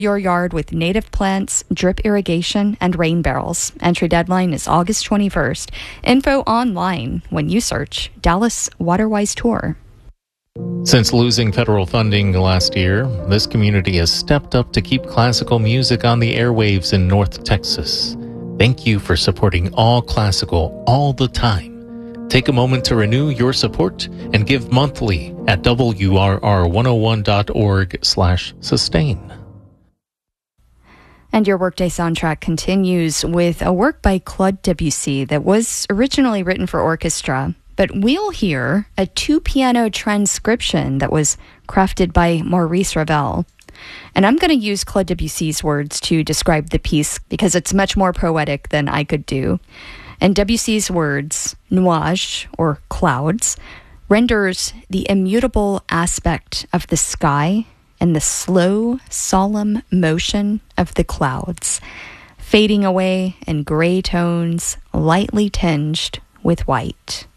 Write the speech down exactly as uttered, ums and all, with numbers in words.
your yard with native plants, drip irrigation, and rain barrels. Entry deadline is August twenty-first. Info online when you search Dallas Waterwise Tour. Since losing federal funding last year, this community has stepped up to keep classical music on the airwaves in North Texas. Thank you for supporting all classical all the time. Take a moment to renew your support and give monthly at W R R one oh one dot org slash sustain. And your Workday soundtrack continues with a work by Claude Debussy that was originally written for orchestra. But we'll hear a two-piano transcription that was crafted by Maurice Ravel. And I'm going to use Claude Debussy's words to describe the piece because it's much more poetic than I could do. In Debussy's words, nuage, or clouds, renders the immutable aspect of the sky and the slow, solemn motion of the clouds, fading away in gray tones lightly tinged with white.